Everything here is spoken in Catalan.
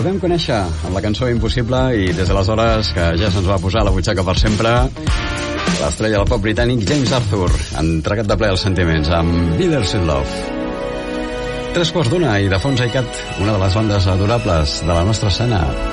El vam conèixer amb la cançó Impossible i des d'aleshores que ja se'ns va posar a la butxaca per sempre l'estrella del pop britànic James Arthur, entregat de ple als sentiments amb Bittersweet Love. 3:15 i de fons iCat, una de les bandes adorables de la nostra escena.